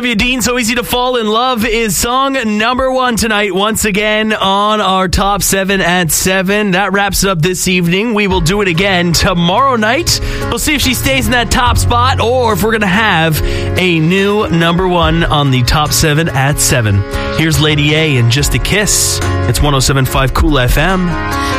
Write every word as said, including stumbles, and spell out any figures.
Olivia Dean, So Easy to Fall in Love is song number one tonight, once again on our top seven at seven. That wraps it up this evening. We will do it again tomorrow night. We'll see if she stays in that top spot or if we're going to have a new number one on the top seven at seven. Here's Lady A and Just a Kiss. It's one oh seven point five Cool F M.